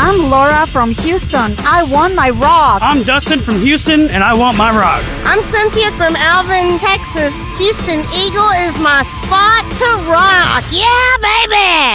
I'm Laura from Houston. I want my rock. I'm Dustin from Houston, and I want my rock. I'm Cynthia from Alvin, Texas. Houston Eagle is my spot to rock. Yeah, baby!